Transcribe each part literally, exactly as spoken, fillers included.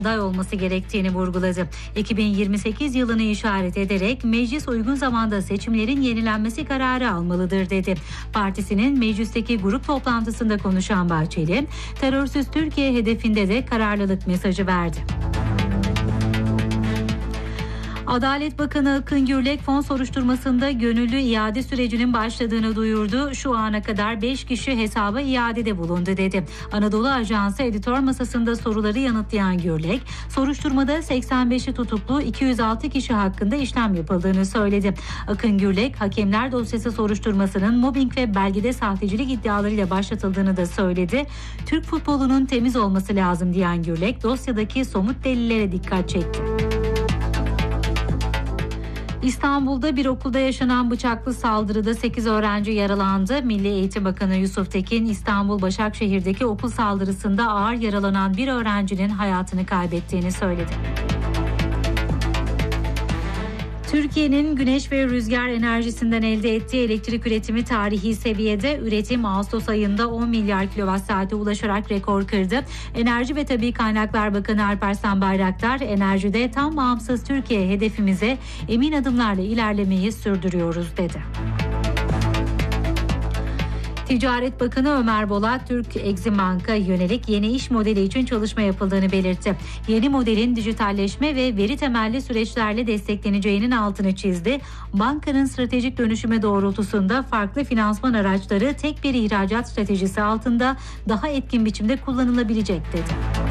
aday olması gerektiğini vurguladı. iki bin yirmi sekiz yılını işaret ederek meclis uygun zamanda seçimlerin yenilenmesi kararı almalıdır dedi. Partisinin meclisteki grup toplantısında konuşan Bahçeli, terörsüz Türkiye hedefinde de kararlılık mesajı verdi. Adalet Bakanı Akın Gürlek fon soruşturmasında gönüllü iade sürecinin başladığını duyurdu. Şu ana kadar beş kişi hesaba iadede bulundu dedi. Anadolu Ajansı editör masasında soruları yanıtlayan Gürlek, soruşturmada seksen beşi tutuklu iki yüz altı kişi hakkında işlem yapıldığını söyledi. Akın Gürlek, hakemler dosyası soruşturmasının mobbing ve belgede sahtecilik iddialarıyla başlatıldığını da söyledi. Türk futbolunun temiz olması lazım diyen Gürlek, dosyadaki somut delillere dikkat çekti. İstanbul'da bir okulda yaşanan bıçaklı saldırıda sekiz öğrenci yaralandı. Milli Eğitim Bakanı Yusuf Tekin, İstanbul Başakşehir'deki okul saldırısında ağır yaralanan bir öğrencinin hayatını kaybettiğini söyledi. Türkiye'nin güneş ve rüzgar enerjisinden elde ettiği elektrik üretimi tarihi seviyede. Üretim Ağustos ayında on milyar kilowatt saate ulaşarak rekor kırdı. Enerji ve Tabii Kaynaklar Bakanı Alparslan Bayraktar, enerjide tam bağımsız Türkiye hedefimize emin adımlarla ilerlemeyi sürdürüyoruz dedi. Ticaret Bakanı Ömer Bolat, Türk Exim Bank'a yönelik yeni iş modeli için çalışma yapıldığını belirtti. Yeni modelin dijitalleşme ve veri temelli süreçlerle destekleneceğinin altını çizdi. Bankanın stratejik dönüşüme doğrultusunda farklı finansman araçları tek bir ihracat stratejisi altında daha etkin biçimde kullanılabilecek dedi.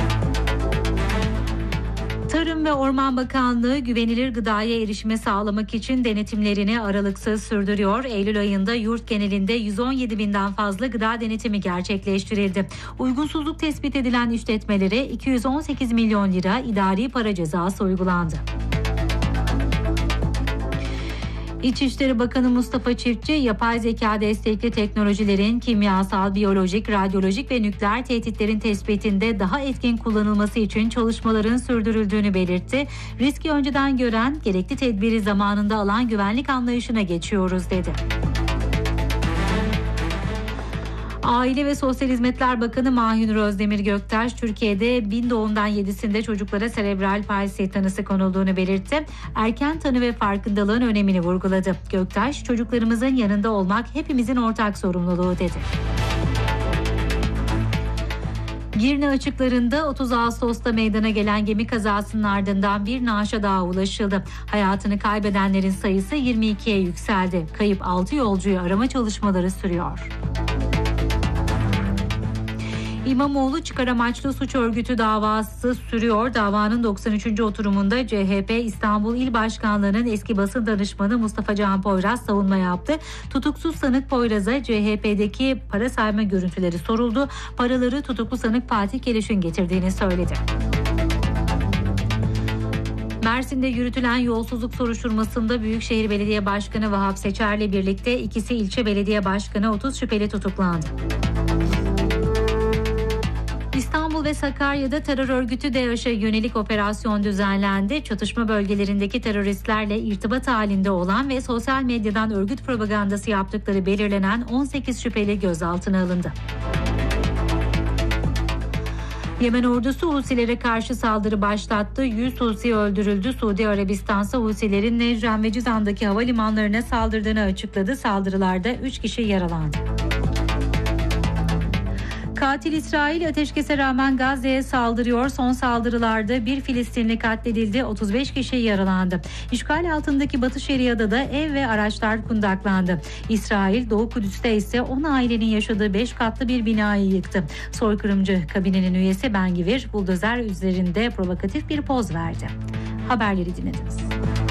Tarım ve Orman Bakanlığı güvenilir gıdaya erişime sağlamak için denetimlerini aralıksız sürdürüyor. Eylül ayında yurt genelinde yüz on yedi binden fazla gıda denetimi gerçekleştirildi. Uygunsuzluk tespit edilen işletmelere iki yüz on sekiz milyon lira idari para cezası uygulandı. İçişleri Bakanı Mustafa Çiftçi, yapay zeka destekli teknolojilerin kimyasal, biyolojik, radyolojik ve nükleer tehditlerin tespitinde daha etkin kullanılması için çalışmaların sürdürüldüğünü belirtti. Riski önceden gören, gerekli tedbiri zamanında alan güvenlik anlayışına geçiyoruz dedi. Aile ve Sosyal Hizmetler Bakanı Mahir Özdemir Göktaş, Türkiye'de bin doğumdan yedisinde çocuklara serebral palsi tanısı konulduğunu belirtti. Erken tanı ve farkındalığın önemini vurguladı. Göktaş, çocuklarımızın yanında olmak hepimizin ortak sorumluluğu dedi. Girne açıklarında otuz Ağustos'ta meydana gelen gemi kazasının ardından bir naaşa daha ulaşıldı. Hayatını kaybedenlerin sayısı yirmi ikiye yükseldi. Kayıp altı yolcuyu arama çalışmaları sürüyor. İmamoğlu çıkar amaçlı suç örgütü davası sürüyor. Davanın doksan üçüncü oturumunda C H P İstanbul İl Başkanlığı'nın eski basın danışmanı Mustafa Can Poyraz savunma yaptı. Tutuksuz sanık Poyraz'a C H P'deki para sayma görüntüleri soruldu. Paraları tutuklu sanık Fatih Geliş'in getirdiğini söyledi. Mersin'de yürütülen yolsuzluk soruşturmasında Büyükşehir Belediye Başkanı Vahap Seçer'le birlikte ikisi ilçe belediye başkanı otuz şüpheli tutuklandı. İstanbul ve Sakarya'da terör örgütü DAEŞ'e yönelik operasyon düzenlendi. Çatışma bölgelerindeki teröristlerle irtibat halinde olan ve sosyal medyadan örgüt propagandası yaptıkları belirlenen on sekiz şüpheli gözaltına alındı. Yemen ordusu Husilere karşı saldırı başlattı. yüz Husi öldürüldü. Suudi Arabistan ise Husilerin Necran ve Cizan'daki havalimanlarına saldırdığını açıkladı. Saldırılarda üç kişi yaralandı. Katil İsrail ateşkese rağmen Gazze'ye saldırıyor. Son saldırılarda bir Filistinli katledildi, otuz beş kişi yaralandı. İşgal altındaki Batı Şeria'da da ev ve araçlar kundaklandı. İsrail Doğu Kudüs'te ise on ailenin yaşadığı beş katlı bir binayı yıktı. Soykırımcı kabinenin üyesi Ben Gvir buldozer üzerinde provokatif bir poz verdi. Haberleri dinlediniz.